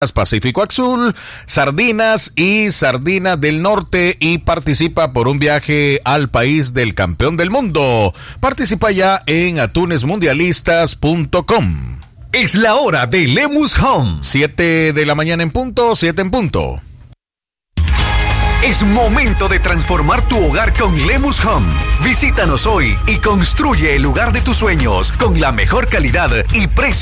Pacífico Azul, sardinas y sardina del norte y participa por un viaje al país del campeón del mundo. Participa ya en atunesmundialistas.com. Es la hora de Lemus Home. 7 de la mañana en punto, 7 en punto. Es momento de transformar tu hogar con Lemus Home. Visítanos hoy y construye el lugar de tus sueños con la mejor calidad y precio.